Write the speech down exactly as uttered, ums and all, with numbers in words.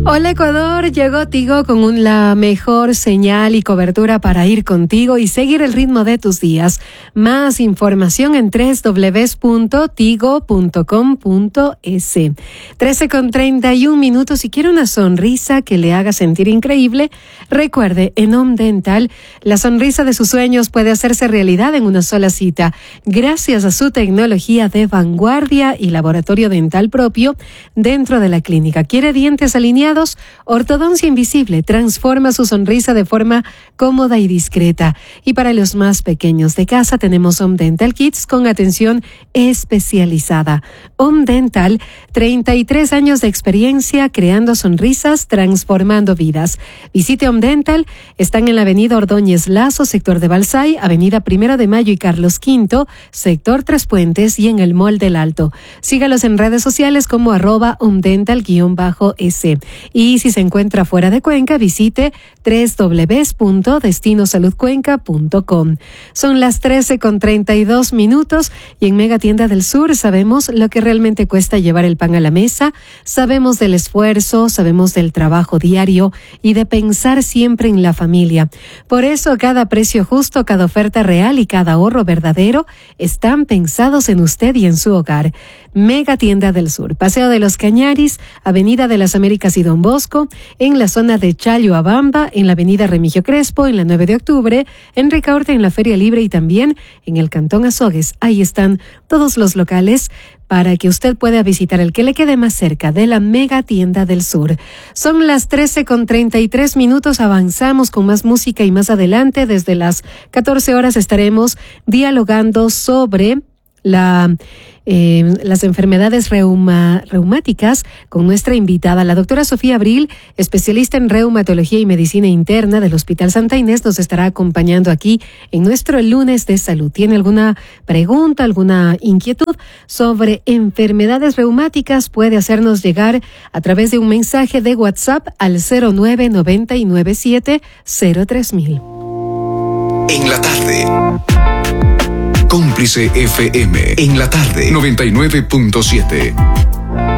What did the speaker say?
Hola Ecuador, llegó Tigo con un, la mejor señal y cobertura para ir contigo y seguir el ritmo de tus días. Más información en doble u doble u doble u punto tigo punto com punto es. trece con treinta y un minutos. Si quiere una sonrisa que le haga sentir increíble, recuerde, en Home Dental, la sonrisa de sus sueños puede hacerse realidad en una sola cita, gracias a su tecnología de vanguardia y laboratorio dental propio dentro de la clínica. ¿Quiere dientes alineados? Ortodoncia Invisible transforma su sonrisa de forma cómoda y discreta. Y para los más pequeños de casa tenemos Home Dental Kids con atención especializada. Home Dental, treinta y tres años de experiencia creando sonrisas, transformando vidas. Visite Home Dental, están en la avenida Ordóñez Lazo, sector de Balsay, avenida Primero de Mayo y Carlos Quinto, sector Tres Puentes y en el Mall del Alto. Sígalos en redes sociales como arroba Home Dental guión bajo S. Y si se encuentra fuera de Cuenca, visite doble u doble u doble u punto destino salud cuenca punto com. Son las trece con treinta y dos minutos y en Mega Tienda del Sur sabemos lo que realmente cuesta llevar el pan a la mesa, sabemos del esfuerzo, sabemos del trabajo diario y de pensar siempre en la familia. Por eso cada precio justo, cada oferta real y cada ahorro verdadero están pensados en usted y en su hogar. Mega Tienda del Sur, Paseo de los Cañaris, Avenida de las Américas y Don Bosco, en la zona de Challuabamba, en la Avenida Remigio Crespo, en la nueve de octubre, en Ricaurte, en la Feria Libre y también en el Cantón Azogues. Ahí están todos los locales para que usted pueda visitar el que le quede más cerca de la Mega Tienda del Sur. Son las trece con treinta y tres minutos, avanzamos con más música y más adelante, desde las catorce horas estaremos dialogando sobre la eh, las enfermedades reuma, reumáticas con nuestra invitada, la doctora Sofía Abril, especialista en reumatología y medicina interna del Hospital Santa Inés, nos estará acompañando aquí en nuestro lunes de salud. ¿Tiene alguna pregunta, alguna inquietud sobre enfermedades reumáticas? Puede hacernos llegar a través de un mensaje de WhatsApp al cero nueve nueve nueve siete cero tres mil. En la tarde. Cómplice F M, en la tarde, noventa y nueve punto siete.